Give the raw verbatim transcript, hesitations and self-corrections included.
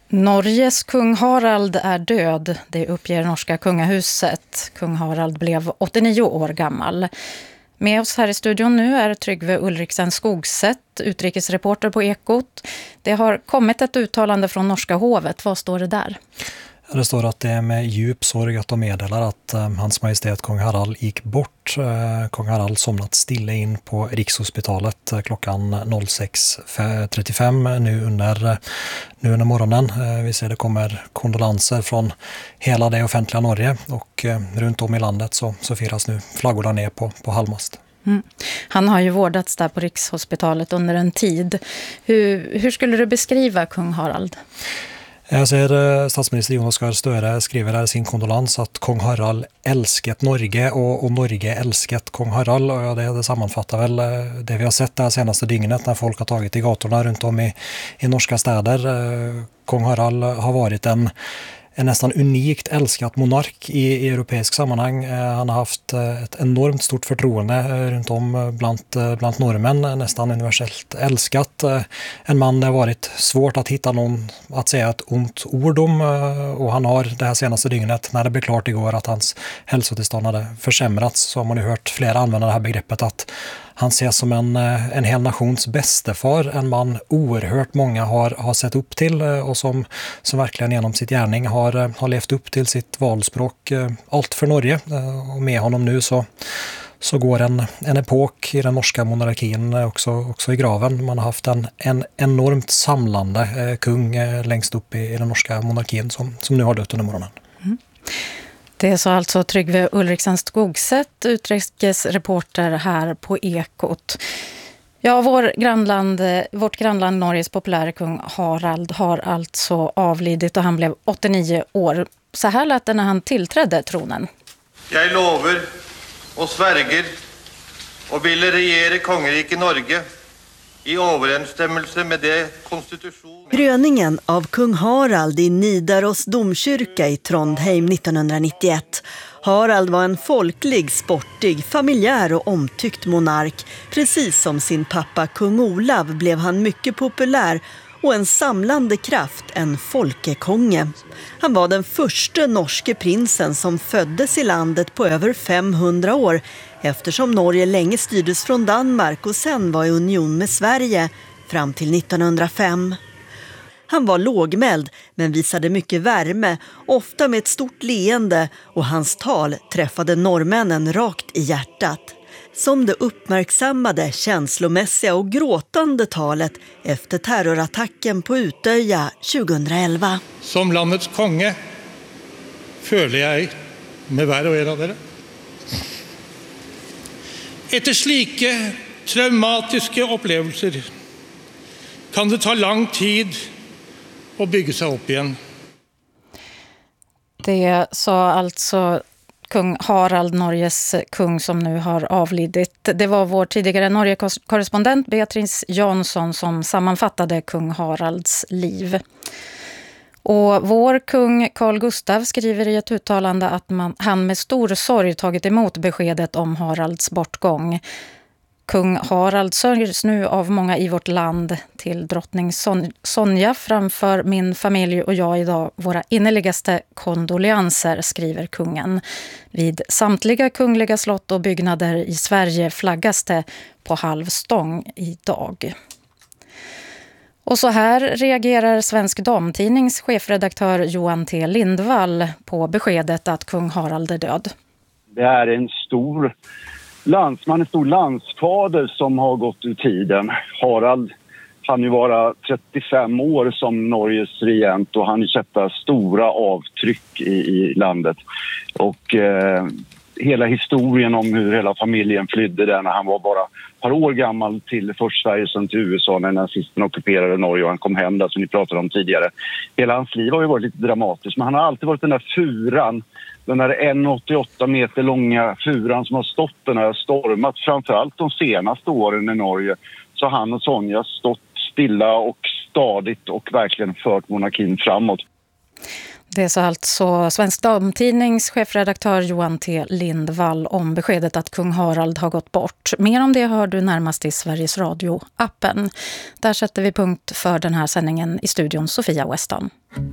Norges kung Harald är död, det uppger norska kungahuset. Kung Harald blev åttionio år gammal. Med oss här i studion nu är Tryggve Ulriksen Skogset, utrikesreporter på Ekot. Det har kommit ett uttalande från norska hovet. Vad står det där? Det står att det är med djup sorg att de meddelar att eh, hans majestät kung Harald gick bort. Eh, kung Harald somnat stille in på Rikshospitalet eh, klockan sex trettiofem nu under, eh, nu under morgonen. Eh, vi ser det kommer kondolenser från hela det offentliga Norge och eh, runt om i landet så, så firas nu flaggorna ner på, på halvmast. Mm. Han har ju vårdats där på Rikshospitalet under en tid. Hur, hur skulle du beskriva kung Harald? Jag ser statsminister Jonas Gahr Støre skriver här sin kondolans att kung Harald älsket Norge och, och Norge älsket kung Harald. Och det, det sammanfattar väl det vi har sett det här senaste dygnet när folk har tagit i gatorna runt om i, i norska städer. Kung Harald har varit en en nästan unikt älskat monark i, i europeisk sammanhang. Han har haft ett enormt stort förtroende runt om bland, bland norrmän, nästan universellt älskat. En man det har varit svårt att hitta någon att säga ett ont ord om, och han har det här senaste dygnet, när det blev klart igår att hans hälsotillstånd hade försämrats, så har man ju hört flera använda det här begreppet att han ses som en, en hel nations bästefar, en man oerhört många har, har sett upp till och som, som verkligen genom sitt gärning har, har levt upp till sitt valspråk allt för Norge. Och med honom nu så, så går en, en epok i den norska monarkin också, också i graven. Man har haft en, en enormt samlande eh, kung eh, längst upp i, i den norska monarkin som, som nu har dött under morgonen. Mm. Det är så alltså Tryggve Ulriksen Skogset, utrikesreporter här på Ekot. Ja, vår grannland, vårt grannland Norges populära kung Harald har alltså avlidit och han blev åttionio år. Så här lät det när han tillträdde tronen. Jag lover och svärger och vill regera kongeriket Norge i överensstämmelse med det konstitution. Kröningen av kung Harald i Nidaros domkyrka i Trondheim nittonhundranittioett. Harald var en folklig, sportig, familjär och omtyckt monark. Precis som sin pappa kung Olav blev han mycket populär och en samlande kraft, en folkekonge. Han var den första norske prinsen som föddes i landet på över femhundra år, eftersom Norge länge styrdes från Danmark och sen var i union med Sverige fram till nittonhundrafem. Han var lågmäld men visade mycket värme, ofta med ett stort leende, och hans tal träffade norrmännen rakt i hjärtat. Som det uppmärksammade, känslomässiga och gråtande talet efter terrorattacken på Utöja tjugoelva. Som landets konge føler jeg med hver og en av dere. Etter slike traumatiske opplevelser kan det ta lang tid å bygge seg opp igjen. Det sa alltså kung Harald, Norges kung som nu har avlidit. Det var vår tidigare Norge-korrespondent Beatrice Jansson som sammanfattade kung Haralds liv. Och vår kung Carl Gustaf skriver i ett uttalande att man, han med stor sorg tagit emot beskedet om Haralds bortgång. Kung Harald sörjs nu av många i vårt land. Till drottning Son- Sonja framför min familj och jag idag våra innerligaste kondolenser, skriver kungen. Vid samtliga kungliga slott och byggnader i Sverige flaggas det på halvstång idag. Och så här reagerar Svensk Damtidnings chefredaktör Johan T. Lindvall på beskedet att kung Harald är död. Det är en stor landsman, en stor landsfader som har gått ur tiden. Harald hann ju vara trettiofem år som Norges regent och han sätta stora avtryck i, i landet. Och eh, hela historien om hur hela familjen flydde där när han var bara ett par år gammal till först Sverige sen till U S A när nazisterna ockuperade Norge och han kom hem där som ni pratade om tidigare. Hela hans liv har ju varit lite dramatiskt, men han har alltid varit den där furan, den där en komma åttioåtta meter långa furan som har stått den här stormat framförallt de senaste åren i Norge. Så han och Sonja stått stilla och stadigt och verkligen fört monarkin framåt. Det sa alltså Svensk Damtidnings chefredaktör Johan T. Lindvall om beskedet att kung Harald har gått bort. Mer om det hör du närmast i Sveriges Radio-appen. Där sätter vi punkt för den här sändningen. I studion Sofia Weston.